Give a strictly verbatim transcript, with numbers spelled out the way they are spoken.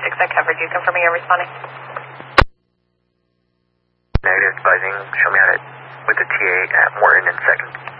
six I covered you. Confirming you're responding. Negative, advising, show me how to with the T A at Morton in second.